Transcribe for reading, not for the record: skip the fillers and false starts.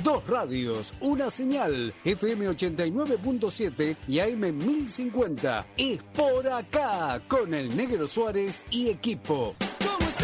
Dos radios, una señal, FM 89.7 y AM 1050. Es por acá, con el Negro Suárez y equipo.